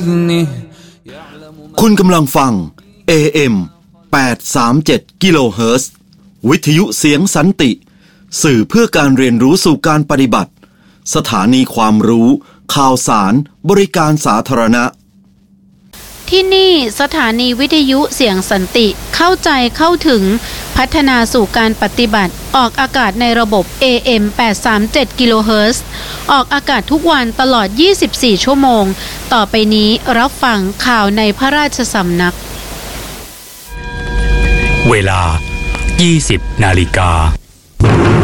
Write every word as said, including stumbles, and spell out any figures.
คุณกำลังฟัง เอ เอ็ม แปดร้อยสามสิบเจ็ด กิโลเฮิรตซ์วิทยุเสียงสันติสื่อเพื่อการเรียนรู้สู่การปฏิบัติสถานีความรู้ข่าวสารบริการสาธารณะที่นี่สถานีวิทยุเสียงสันติเข้าใจเข้าถึงพัฒนาสู่การปฏิบัติออกอากาศในระบบ เอ เอ็ม แปดร้อยสามสิบเจ็ด กิโลเฮิรตซ์ออกอากาศทุกวันตลอดยี่สิบสี่ชั่วโมงต่อไปนี้รับฟังข่าวในพระราชสำนักเวลา ยี่สิบนาฬิกา